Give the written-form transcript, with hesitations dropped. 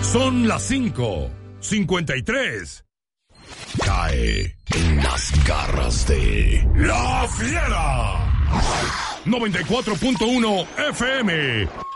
Son las 5:53. Cae en las garras de La Fiera. 94.1 FM.